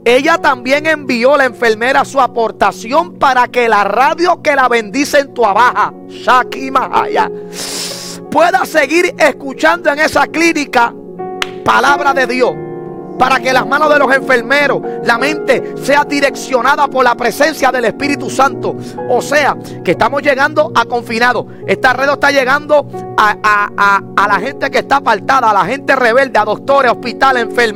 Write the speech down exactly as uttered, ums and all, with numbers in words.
ella también envió, la enfermera, su aportación para que la radio que la bendice en Tuabaja, Shaki Mahaya, pueda seguir escuchando en esa clínica palabra de Dios, para que las manos de los enfermeros, la mente sea direccionada por la presencia del Espíritu Santo. O sea, que estamos llegando a confinados. Esta red está llegando a, a, a, a la gente que está apartada, a la gente rebelde, a doctores, hospitales, enfermeros.